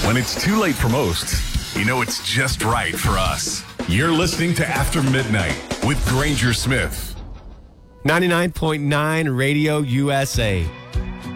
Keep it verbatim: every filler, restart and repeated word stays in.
When it's too late for most, you know it's just right for us. You're listening to After Midnight with Granger Smith. ninety-nine point nine Radio U S A.